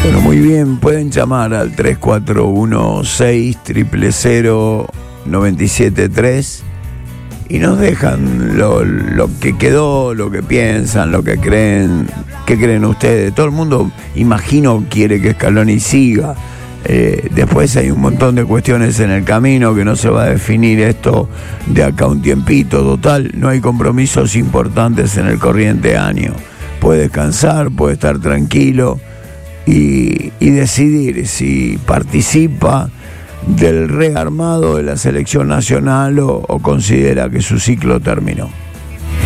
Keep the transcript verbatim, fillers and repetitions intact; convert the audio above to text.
Bueno, muy bien, pueden llamar al tres cuatro uno seis cero cero cero nueve siete tres y nos dejan lo, lo que quedó, lo que piensan, lo que creen, qué creen ustedes. Todo el mundo, imagino, quiere que Scaloni siga. Eh, después hay un montón de cuestiones en el camino que no se va a definir esto de acá un tiempito. Total, no hay compromisos importantes en el corriente año. Puede descansar, puede estar tranquilo y, y decidir si participa del rearmado de la selección nacional o, o considera que su ciclo terminó.